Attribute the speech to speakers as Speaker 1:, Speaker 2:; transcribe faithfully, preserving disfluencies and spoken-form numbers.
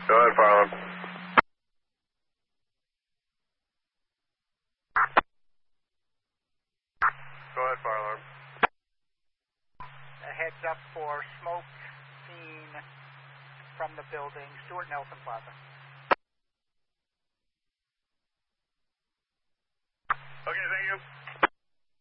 Speaker 1: Go ahead, fire alarm. Go ahead, fire alarm.
Speaker 2: A heads up for smoke seen from the building, Stuart Nelson Plaza.